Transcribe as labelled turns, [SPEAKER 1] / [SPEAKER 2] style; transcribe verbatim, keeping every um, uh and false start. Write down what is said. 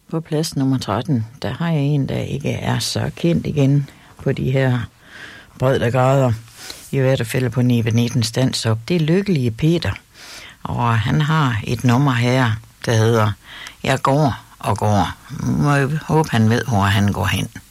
[SPEAKER 1] På plads nummer tretten, der har jeg en, der ikke er så kendt igen på de her breddegrader. I hvert fald på Nive nitten Standsop. Det er Lykkelige Peter. Og han har et nummer her, der hedder Jeg går og går. Må jeg håbe, han ved, hvor han går hen.